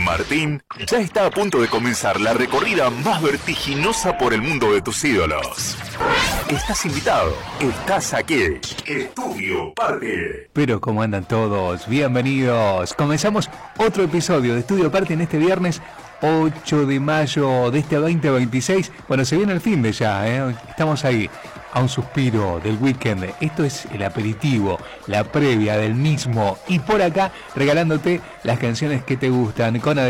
Martín ya está a punto de comenzar la recorrida más vertiginosa por el mundo de tus ídolos. Estás invitado, estás aquí. Estudio Parte. Pero ¿cómo andan todos? Bienvenidos. Comenzamos otro episodio de Estudio Parte en este viernes 8 de mayo de este 2026. Bueno, se viene el fin de ya, Estamos ahí, a un suspiro del weekend. Esto es el aperitivo, la previa del mismo. Y por acá, regalándote las canciones que te gustan con